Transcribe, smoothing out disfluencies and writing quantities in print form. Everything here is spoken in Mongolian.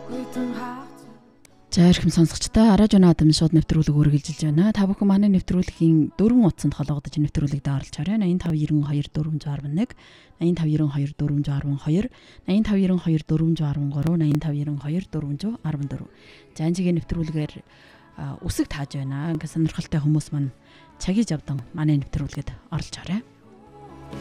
За эрхэм сонсогчдоо Аражуна Адам шууд нэвтрүүлэг үргэлжилж байна. Та бүхэн манай нэвтрүүлгийн 4 утсанд холбогдож нэвтрүүлэгт оролцоорой. 8592 461, 8592 412, 8592 413, 8592 414. За анжигийн нэвтрүүлгээр үсэг тааж байна. Ингээд сонирхолтой хүмүүс маань цагийг авдан манай нэвтрүүлгэд оролцоорой.